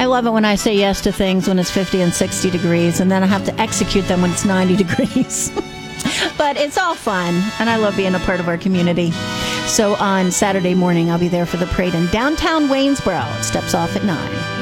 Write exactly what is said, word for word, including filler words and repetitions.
love it when I say yes to things when it's fifty and sixty degrees, and then I have to execute them when it's ninety degrees. But it's all fun, and I love being a part of our community. So on Saturday morning, I'll be there for the parade in downtown Waynesboro. It steps off at nine.